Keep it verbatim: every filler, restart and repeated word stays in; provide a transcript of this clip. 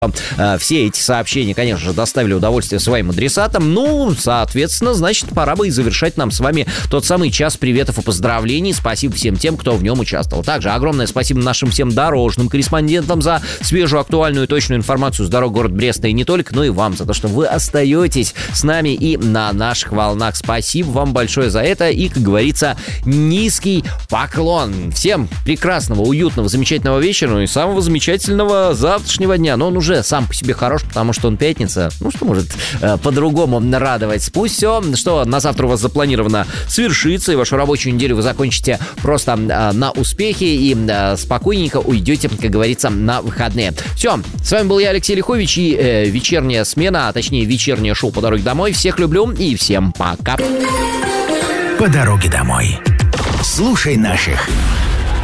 Все эти сообщения, конечно же, доставили удовольствие своим адресатам. Ну, соответственно, значит, пора бы и завершать нам с вами тот самый час приветов и поздравлений. Спасибо всем тем, кто в нем участвовал. Также огромное спасибо нашим всем дорожным корреспондентам за свежую, актуальную и точную информацию с дорог города Бреста и не только, но и вам за то, что вы остаетесь с нами и на наших волнах. Спасибо вам большое за это и, как говорится, низкий поклон. Всем прекрасного, уютного, замечательного вечера, ну и самого замечательного завтрашнего дня. Но он уже сам по себе хорош, потому что он пятница. Ну, что может э, по-другому радовать? Пусть все, что на завтра у вас запланировано, свершится, и вашу рабочую неделю вы закончите просто э, на успехе и э, спокойненько уйдете, как говорится, на выходные. Все, с вами был я, Алексей Лихович, и э, вечерняя смена, а точнее вечернее шоу «По дороге домой». Всех люблю и всем пока. По дороге домой. Слушай наших.